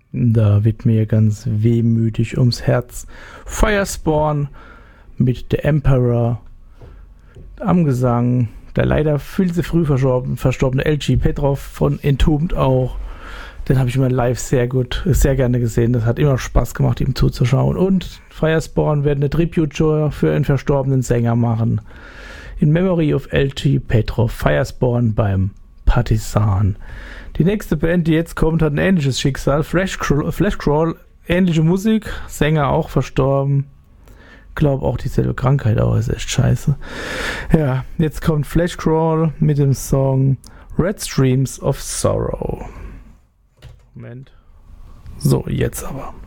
Da wird mir ganz wehmütig ums Herz. Firespawn mit The Emperor am Gesang. Der leider viel zu früh verstorbene LG Petrov von Entombed auch. Den habe ich immer live sehr gerne gesehen. Das hat immer Spaß gemacht, ihm zuzuschauen. Und Firespawn werden eine Tribute-Show für einen verstorbenen Sänger machen. In Memory of LG Petrov. Firespawn beim Partisan. Die nächste Band, die jetzt kommt, hat ein ähnliches Schicksal. Fleshcrawl, ähnliche Musik. Sänger auch verstorben. Glaube auch dieselbe Krankheit, aber ist echt scheiße. Ja, jetzt kommt Fleshcrawl mit dem Song Red Streams of Sorrow. Moment. So, jetzt aber.